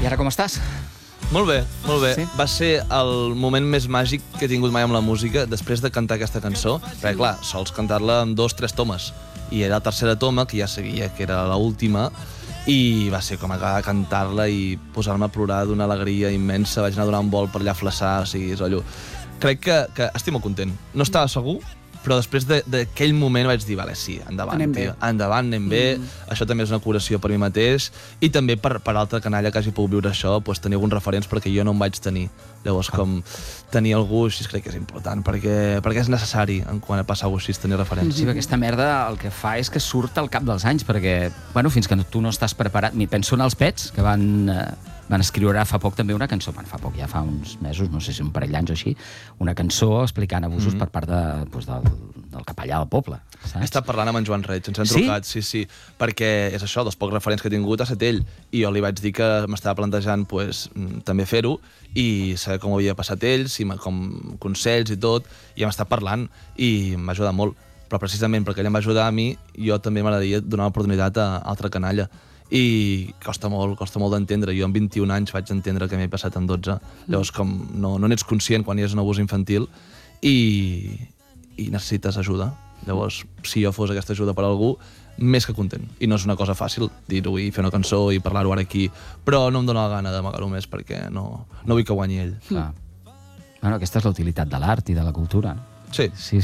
ara com estàs? Molt bé, molt bé. Sí? Va ser el moment més màgic que he tingut mai amb la música després de cantar aquesta cançó, perquè clar, sols cantar-la en 2-3 tomes, i era la tercera toma, que ja sabia que era l'última, i va ser com acabar de cantar-la i posar-me a plorar d'una alegria immensa. Vaig anar a donar un vol per allà a Flaçà, o sigui, és allò... Crec que estic molt content. No estava segur, però després d'aquell moment vaig dir, vale, sí, endavant, Anem tio. bé. Endavant, anem bé. Això també és una curació per mi mateix i també per altra canalla que hagi pogut viure això, doncs, tenir alguns referents perquè jo no em vaig tenir. Llavors, com tenir algú així crec que és important, perquè és necessari quan passa alguna cosa així tenir referents. Sí, perquè aquesta merda el que fa és que surt al cap dels anys, perquè, bueno, fins que tu no estàs preparat... Penso en els Pets, que van escriure fa poc també una cançó, fa poc, ja fa uns mesos, no sé si un parell d'anys o així, una cançó explicant abusos per part del capellà del poble, saps? He estat parlant amb en Joan Reig, ens han Sí? trucat, sí, perquè és això, dels pocs referents que he tingut ha estat ell, i jo li vaig dir que m'estava plantejant també fer-ho, i saber com ho havia passat ell, com consells i tot, i hem estat parlant, i m'ha ajudat molt. Però precisament perquè ell em va ajudar a mi, jo també m'agradaria donar l'oportunitat a altra canalla. I costa molt d'entendre. Jo amb 21 anys vaig entendre que m'he passat en 12. Llavors, com no n'ets conscient quan hi és un abús infantil i necessites ajuda. Llavors, si jo fos aquesta ajuda per a algú, més que content. I no és una cosa fàcil dir-ho i fer una cançó i parlar-ho ara aquí, però no em dóna la gana d'amagar-ho més perquè no vull que guanyi ell. Clar. Bueno, aquesta és la utilitat de l'art i de la cultura. Sí. Sí,